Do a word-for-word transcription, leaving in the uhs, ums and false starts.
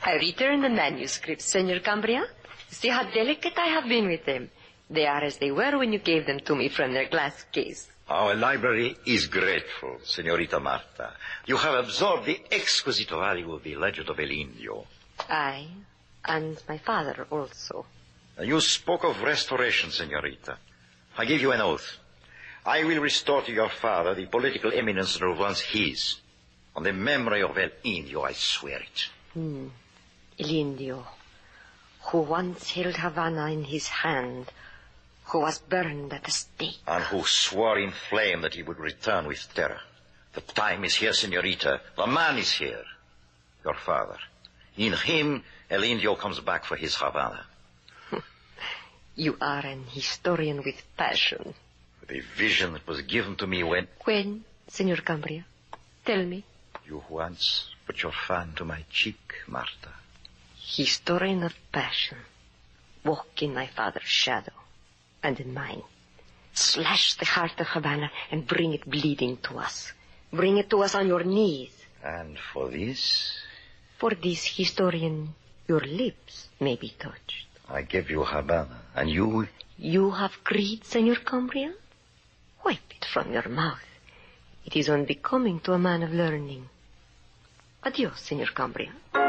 I returned the manuscripts, Senor Cambria. See how delicate I have been with them. They are as they were when you gave them to me from their glass case. Our library is grateful, Senorita Marta. You have absorbed the exquisite value of the legend of El Indio. I, and my father also. You spoke of restoration, Senorita. I give you an oath. I will restore to your father the political eminence that was once his. On the memory of El Indio, I swear it. Hmm. El Indio, who once held Havana in his hand, who was burned at the stake. And who swore in flame that he would return with terror. The time is here, Senorita. The man is here. Your father. In him, El Indio comes back for his Havana. You are an historian with passion. The vision that was given to me when... When, Senor Cambria? Tell me. You once put your fan to my cheek, Marta. Historian of passion. Walk in my father's shadow. And in mine. Slash the heart of Havana and bring it bleeding to us. Bring it to us on your knees. And for this? For this, historian, your lips may be touched. I give you Havana, and you... You have greed, Senor Cambria? Wipe it from your mouth. It is unbecoming to a man of learning. Adios, Senor Cambria.